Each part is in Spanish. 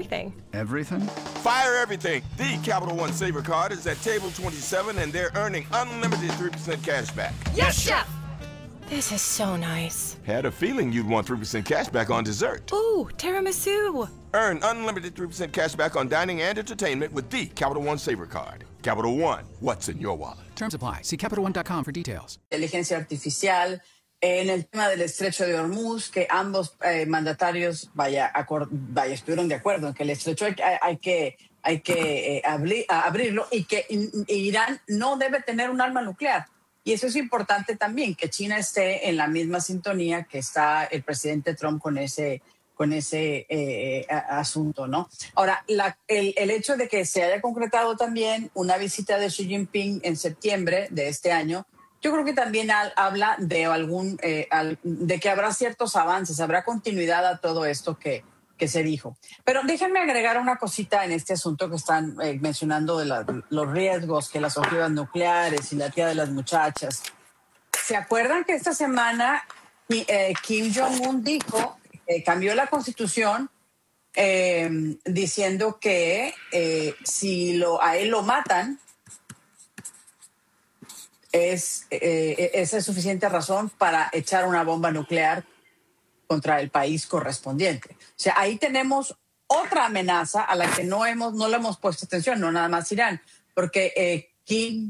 everything. Everything? Fire everything. The Capital One Saver Card is at table 27 and they're earning unlimited 3% cash back. Yes, Chef! This is so nice. Had a feeling you'd want 3% cash back on dessert. Ooh, tiramisu. Earn unlimited 3% cash back on dining and entertainment with the Capital One Saver Card. Capital One, what's in your wallet? Terms apply. See CapitalOne.com for details. Inteligencia artificial, en el tema del estrecho de Hormuz, que ambos mandatarios estuvieron de acuerdo en que el estrecho hay que abrirlo y que Irán no debe tener un arma nuclear. Y eso es importante también, que China esté en la misma sintonía que está el presidente Trump con ese asunto, ¿no? Ahora, el hecho de que se haya concretado también una visita de Xi Jinping en septiembre de este año, yo creo que también habla de de que habrá ciertos avances, habrá continuidad a todo esto que se dijo. Pero déjenme agregar una cosita en este asunto que están mencionando de los riesgos, que las ojivas nucleares y la tía de las muchachas. ¿Se acuerdan que esta semana Kim Jong-un dijo, cambió la constitución diciendo que si a él lo matan, esa es suficiente razón para echar una bomba nuclear contra el país correspondiente? O sea, ahí tenemos otra amenaza a la que no le hemos puesto atención, no nada más Irán, porque Kim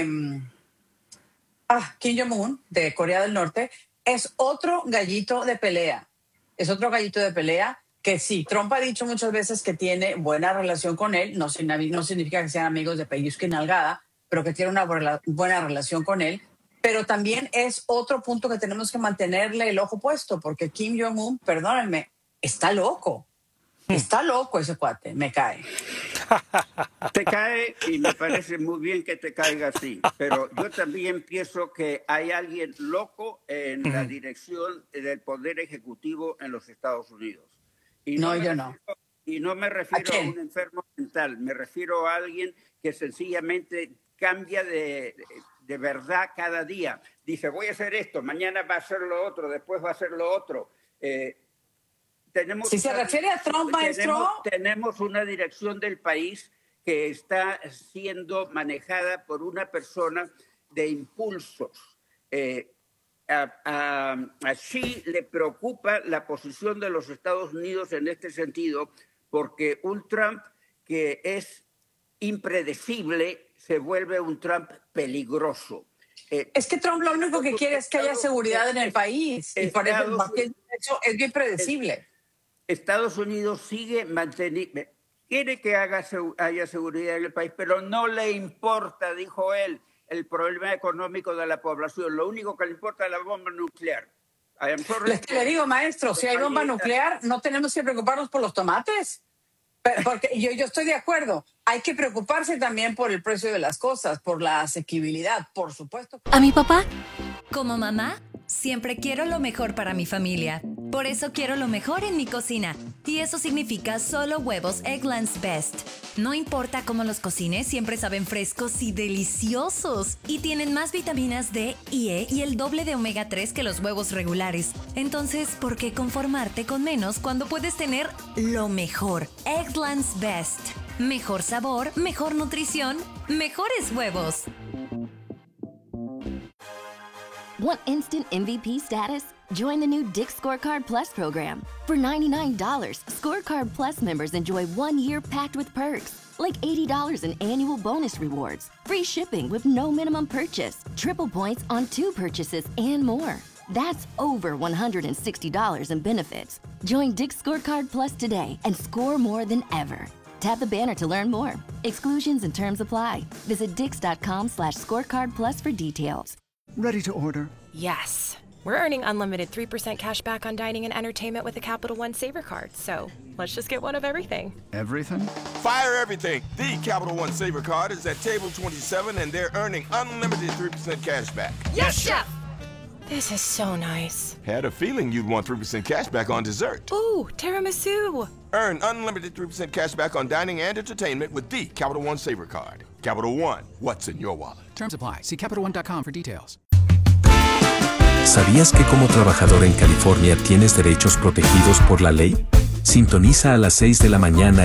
Jong-un de Corea del Norte es otro gallito de pelea. Es otro gallito de pelea que sí, Trump ha dicho muchas veces que tiene buena relación con él, no significa que sean amigos de pellizco y nalgada, pero que tiene una buena relación con él. Pero también es otro punto que tenemos que mantenerle el ojo puesto, porque Kim Jong-un, perdónenme, está loco. Está loco ese cuate, me cae. Te cae y me parece muy bien que te caiga así, pero yo también pienso que hay alguien loco en la dirección del Poder Ejecutivo en los Estados Unidos. Y no me refiero a un enfermo mental, me refiero a alguien que sencillamente cambia de verdad cada día. Dice, voy a hacer esto, mañana va a hacer lo otro, después va a hacer lo otro. Si se refiere a Trump, maestro... Tenemos una dirección del país que está siendo manejada por una persona de impulsos. A Xi le preocupa la posición de los Estados Unidos en este sentido, porque un Trump que es impredecible se vuelve un Trump peligroso. Es que Trump lo único que quiere es que haya seguridad en el país, y por eso es bien predecible. Estados Unidos sigue manteniendo, quiere que haya seguridad en el país, pero no le importa, dijo él, el problema económico de la población. Lo único que le importa es la bomba nuclear. Le digo, maestro, si hay bomba nuclear, no tenemos que preocuparnos por los tomates. Porque yo estoy de acuerdo. Hay que preocuparse también por el precio de las cosas, por la asequibilidad, por supuesto. A mi papá, como mamá, siempre quiero lo mejor para mi familia. Por eso quiero lo mejor en mi cocina. Y eso significa solo huevos Eggland's Best. No importa cómo los cocines, siempre saben frescos y deliciosos. Y tienen más vitaminas D y E y el doble de omega 3 que los huevos regulares. Entonces, ¿por qué conformarte con menos cuando puedes tener lo mejor? Eggland's Best. Mejor sabor, mejor nutrición, mejores huevos. Want instant MVP status? Join the new Dick's Scorecard Plus program. For $99, Scorecard Plus members enjoy 1 year packed with perks, like $80 in annual bonus rewards, free shipping with no minimum purchase, triple points on 2 purchases, and more. That's over $160 in benefits. Join Dick's Scorecard Plus today and score more than ever. Tap the banner to learn more. Exclusions and terms apply. Visit dix.com/scorecard plus for details. Ready to order? Yes. We're earning unlimited 3% cash back on dining and entertainment with a Capital One Saver Card. So let's just get one of everything. Everything? Fire everything. The Capital One Saver Card is at table 27 and they're earning unlimited 3% cash back. Yes, Chef! This is so nice. Had a feeling you'd want 3% cash back on dessert. Ooh, tiramisu. Earn unlimited 3% cash back on dining and entertainment with the Capital One Saver Card. Capital One, what's in your wallet? Terms apply. See CapitalOne.com for details. ¿Sabías que como trabajador en California tienes derechos protegidos por la ley? Sintoniza a las 6 de la mañana